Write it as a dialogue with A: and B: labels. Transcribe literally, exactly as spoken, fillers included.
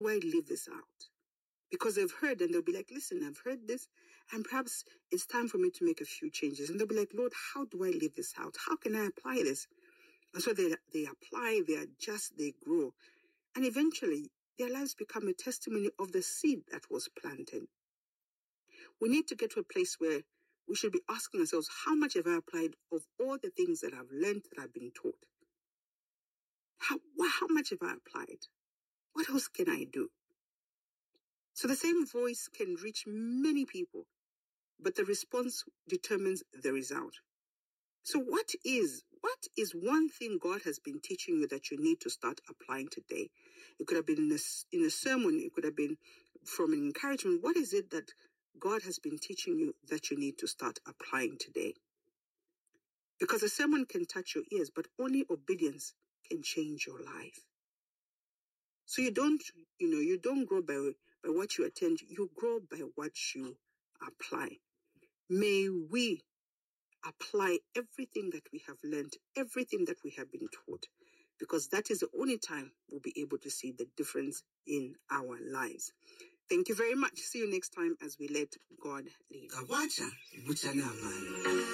A: do I live this out? Because they've heard and they'll be like, listen, I've heard this, and perhaps it's time for me to make a few changes. And they'll be like, Lord, how do I live this out? How can I apply this? And so they, they apply, they adjust, they grow. And eventually, their lives become a testimony of the seed that was planted. We need to get to a place where we should be asking ourselves, how much have I applied of all the things that I've learned, that I've been taught? How, how much have I applied? What else can I do? So the same voice can reach many people, but the response determines the result. So what is, what is one thing God has been teaching you that you need to start applying today? It could have been in a, in a sermon. It could have been from an encouragement. What is it that God has been teaching you that you need to start applying today? Because a sermon can touch your ears, but only obedience can change your life. So you don't, you know, you don't grow by, by what you attend. You grow by what you apply. May we apply everything that we have learned, everything that we have been taught, because that is the only time we'll be able to see the difference in our lives. Thank you very much. See you next time as we let God lead.